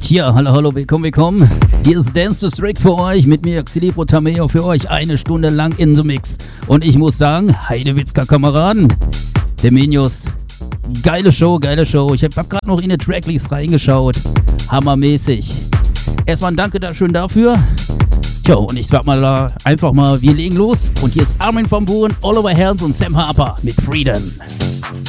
Tja, hallo, hallo, willkommen, willkommen. Hier ist Dance to Strick für euch, mit mir Xilibro Tameo für euch eine Stunde lang in the Mix. Und ich muss sagen, Heidewitzka Kameraden, der Minius, geile Show, geile Show. Ich hab gerade noch in die Tracklist reingeschaut, hammermäßig. Erstmal ein Danke schön dafür. Tja, und ich sag mal einfach mal, wir legen los. Und hier ist Armin van Buuren, Oliver Heldens und Sam Harper mit Freedom.